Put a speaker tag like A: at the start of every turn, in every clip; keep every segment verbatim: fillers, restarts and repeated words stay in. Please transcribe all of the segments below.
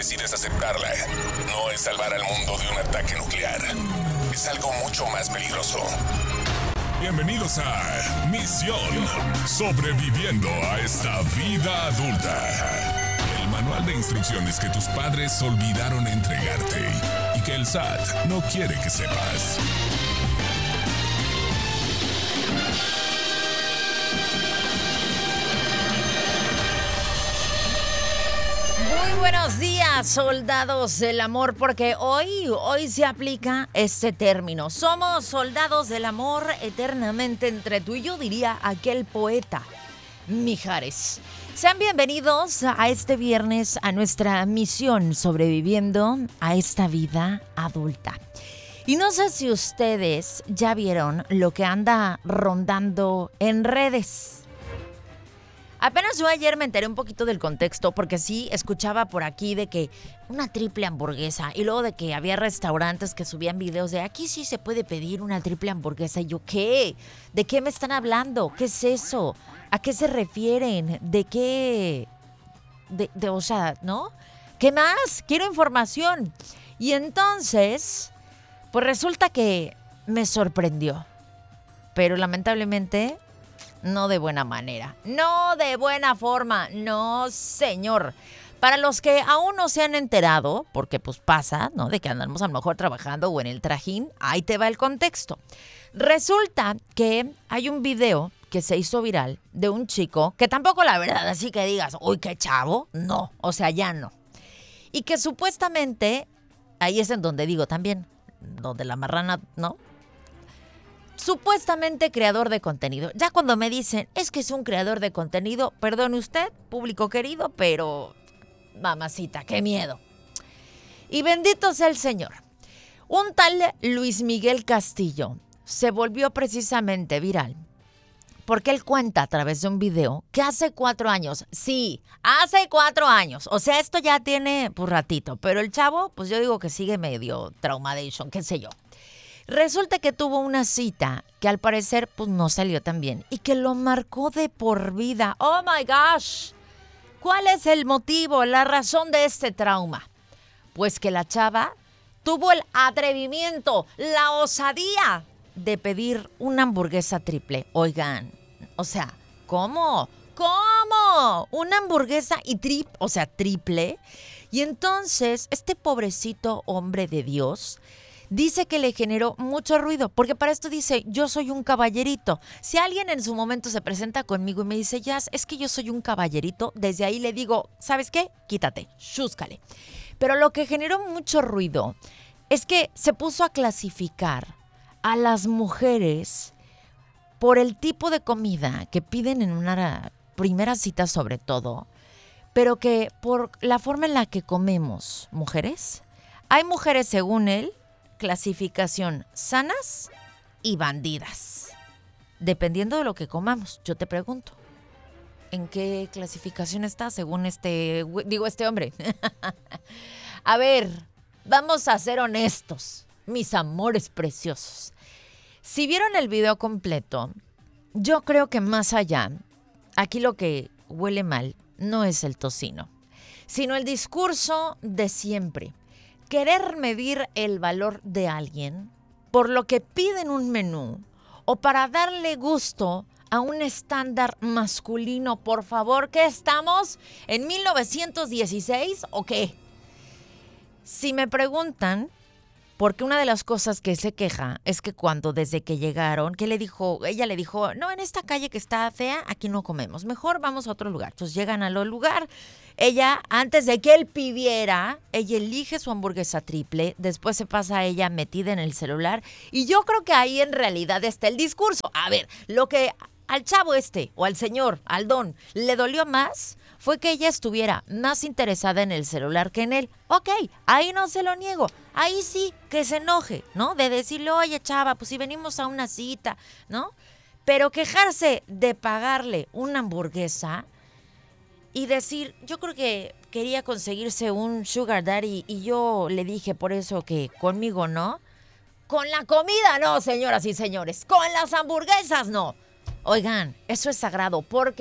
A: decides aceptarla, no es salvar al mundo de un ataque nuclear. Es algo mucho más peligroso. Bienvenidos a Misión Sobreviviendo a esta vida adulta. El manual de instrucciones que tus padres olvidaron entregarte y que el S A T no quiere que sepas.
B: Muy buenos días, soldados del amor, porque hoy, hoy se aplica este término. Somos soldados del amor eternamente entre tú y yo, diría aquel poeta Mijares. Sean bienvenidos a este viernes a nuestra misión sobreviviendo a esta vida adulta. Y no sé si ustedes ya vieron lo que anda rondando en redes. Apenas yo ayer me enteré un poquito del contexto porque sí escuchaba por aquí de que una triple hamburguesa y luego de que había restaurantes que subían videos de aquí sí se puede pedir una triple hamburguesa. Y yo, ¿qué? ¿De qué me están hablando? ¿Qué es eso? ¿A qué se refieren? ¿De qué? De, de, o sea, ¿no? ¿Qué más? Quiero información. Y entonces, pues resulta que me sorprendió. Pero lamentablemente no de buena manera, no de buena forma, no señor. Para los que aún no se han enterado, porque pues pasa, ¿no? De que andamos a lo mejor trabajando o en el trajín, ahí te va el contexto. Resulta que hay un video que se hizo viral de un chico, que tampoco la verdad, así que digas, uy, qué chavo, no, o sea, ya no. Y que supuestamente, ahí es en donde digo también, donde la marrana, ¿no? Supuestamente creador de contenido. Ya cuando me dicen, es que es un creador de contenido, perdone usted, público querido, pero mamacita, qué miedo. Y bendito sea el Señor. Un tal Luis Miguel Castillo se volvió precisamente viral porque él cuenta a través de un video que hace cuatro años, sí, hace cuatro años, o sea, esto ya tiene pues ratito, pero el chavo, pues yo digo que sigue medio traumadation, qué sé yo. Resulta que tuvo una cita que al parecer pues no salió tan bien y que lo marcó de por vida. ¡Oh, my gosh! ¿Cuál es el motivo, la razón de este trauma? Pues que la chava tuvo el atrevimiento, la osadía de pedir una hamburguesa triple. Oigan, o sea, ¿cómo? ¿Cómo? Una hamburguesa y trip, o sea, triple. Y entonces este pobrecito hombre de Dios dice que le generó mucho ruido, porque para esto dice, yo soy un caballerito. Si alguien en su momento se presenta conmigo y me dice, Jazz, es que yo soy un caballerito, desde ahí le digo, ¿sabes qué? Quítate, chúscale. Pero lo que generó mucho ruido es que se puso a clasificar a las mujeres por el tipo de comida que piden en una primera cita sobre todo, pero que por la forma en la que comemos, mujeres, hay mujeres según él, clasificación sanas y bandidas. Dependiendo de lo que comamos, yo te pregunto, ¿en qué clasificación está según este, digo, este hombre? A ver, vamos a ser honestos, mis amores preciosos. Si vieron el video completo, yo creo que más allá, aquí lo que huele mal no es el tocino, sino el discurso de siempre. Querer medir el valor de alguien por lo que piden un menú o para darle gusto a un estándar masculino. Por favor, ¿qué estamos? ¿En mil novecientos dieciséis o qué? Si me preguntan, porque una de las cosas que se queja es que cuando desde que llegaron, que le dijo, ella le dijo, no, en esta calle que está fea, aquí no comemos, mejor vamos a otro lugar. Entonces llegan al lugar, ella, antes de que él pidiera, ella elige su hamburguesa triple, después se pasa a ella metida en el celular, y yo creo que ahí en realidad está el discurso. A ver, lo que al chavo este, o al señor, al don, le dolió más fue que ella estuviera más interesada en el celular que en él. Ok, ahí no se lo niego. Ahí sí que se enoje, ¿no? De decirle, oye, chava, pues si venimos a una cita, ¿no? Pero quejarse de pagarle una hamburguesa y decir, yo creo que quería conseguirse un sugar daddy y yo le dije por eso que conmigo no. Con la comida no, señoras y señores. Con las hamburguesas no. Oigan, eso es sagrado porque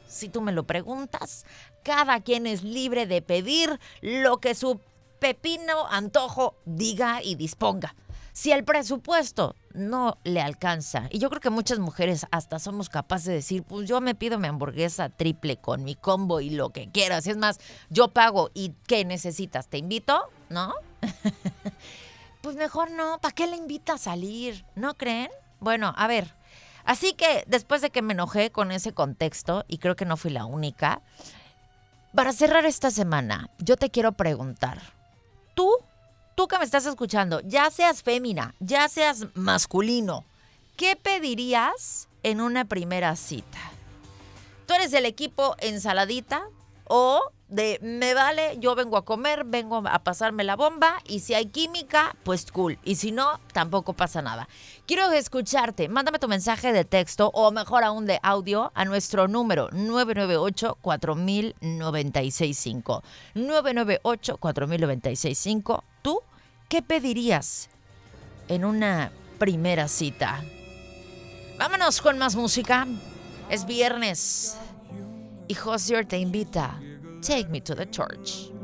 B: Si tú me lo preguntas, cada quien es libre de pedir lo que su pepino antojo diga y disponga. Si el presupuesto no le alcanza, y yo creo que muchas mujeres hasta somos capaces de decir, pues yo me pido mi hamburguesa triple con mi combo y lo que quieras. Y es más, yo pago y ¿qué necesitas? ¿Te invito? ¿No? Pues mejor no. ¿Para qué le invita a salir? ¿No creen? Bueno, a ver. Así que después de que me enojé con ese contexto, y creo que no fui la única, para cerrar esta semana, yo te quiero preguntar, ¿tú? Tú que me estás escuchando, ya seas fémina, ya seas masculino, ¿qué pedirías en una primera cita? ¿Tú eres del equipo ensaladita o de me vale, yo vengo a comer, vengo a pasarme la bomba y si hay química, pues cool. Y si no, tampoco pasa nada. Quiero escucharte. Mándame tu mensaje de texto o mejor aún de audio a nuestro número nueve nueve ocho, cuatro mil noventa y seis cinco. nueve nueve ocho, cuatro mil noventa y seis cinco. ¿Tú qué pedirías en una primera cita? Vámonos con más música. Es viernes y Hozier te invita. Take me to the church.